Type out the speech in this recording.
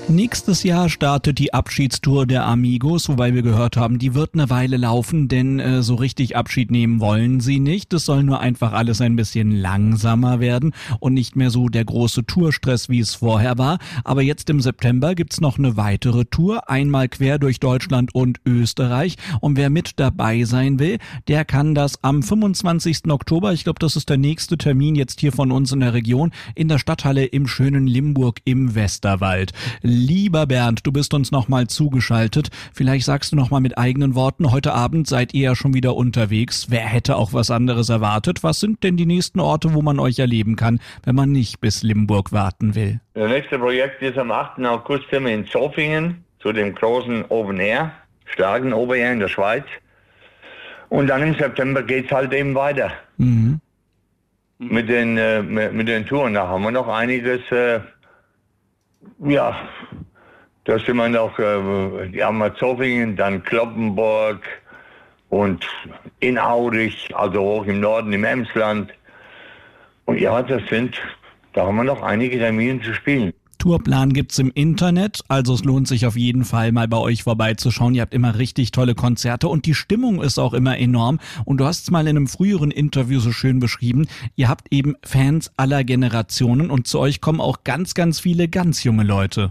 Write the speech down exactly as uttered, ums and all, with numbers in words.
Nächstes Jahr startet die Abschiedstour der Amigos, wobei wir gehört haben, die wird eine Weile laufen, denn äh, so richtig Abschied nehmen wollen sie nicht. Es soll nur einfach alles ein bisschen langsamer werden und nicht mehr so der große Tourstress, wie es vorher war. Aber jetzt im September gibt's noch eine weitere Tour, einmal quer durch Deutschland und Österreich. Und wer mit dabei sein will, der kann das am fünfundzwanzigsten Oktober, ich glaube, das ist der nächste Termin jetzt hier von uns in der Region, in der Stadthalle im schönen Limburg im Westerwald. Lieber Bernd, du bist uns nochmal zugeschaltet. Vielleicht sagst du nochmal mit eigenen Worten, heute Abend seid ihr ja schon wieder unterwegs. Wer hätte auch was anderes erwartet? Was sind denn die nächsten Orte, wo man euch erleben kann, wenn man nicht bis Limburg warten will? Das nächste Projekt ist am achten August sind wir in Zofingen zu dem großen Open Air, starken Open Air in der Schweiz. Und dann im September geht's halt eben weiter. Mhm. Mit den, äh, mit, mit den Touren. Da haben wir noch einiges, äh, ja, da sind wir noch, äh, die haben wir Zofingen, dann Kloppenburg und in Aurich, also hoch im Norden, im Emsland. Und ja, das sind, da haben wir noch einige Termine zu spielen. Tourplan gibt's im Internet, also es lohnt sich auf jeden Fall mal bei euch vorbeizuschauen. Ihr habt immer richtig tolle Konzerte und die Stimmung ist auch immer enorm. Und du hast es mal in einem früheren Interview so schön beschrieben, ihr habt eben Fans aller Generationen und zu euch kommen auch ganz, ganz viele ganz junge Leute.